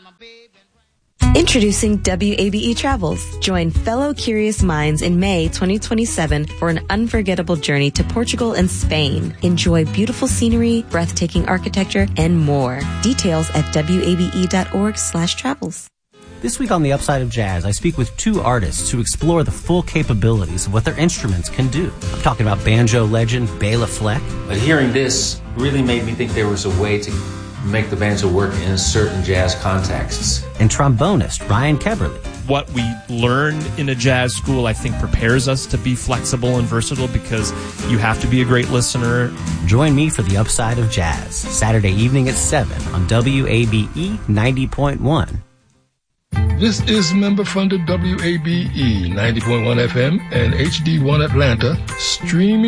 Introducing WABE Travels. Join fellow curious minds in May 2027 for an unforgettable journey to Portugal and Spain. Enjoy beautiful scenery, breathtaking architecture, and more. Details at wabe.org/travels. This week on The Upside of Jazz, I speak with two artists who explore the full capabilities of what their instruments can do. I'm talking about banjo legend Bela Fleck. But hearing this really made me think there was a way to make the banjo work in certain jazz contexts. And trombonist Ryan Keberle. What we learn in a jazz school, I think, prepares us to be flexible and versatile because you have to be a great listener. Join me for The Upside of Jazz, Saturday evening at 7 on WABE 90.1. This is member-funded WABE 90.1 FM and HD1 Atlanta, streaming